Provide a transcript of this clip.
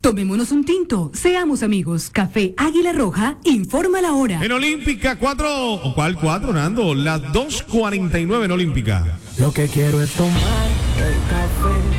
Tomémonos un tinto, seamos amigos. Café Águila Roja, informa la hora. En Olímpica 4, ¿cuál 4, Nando? Las 2:49 en Olímpica. Lo que quiero es tomar el café